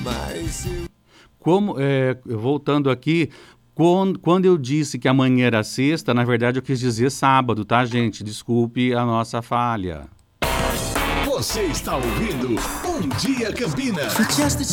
Voltando aqui, quando eu disse que amanhã era sexta, na verdade eu quis dizer sábado, tá, gente? Desculpe a nossa falha. Você está ouvindo Bom Dia Campinas.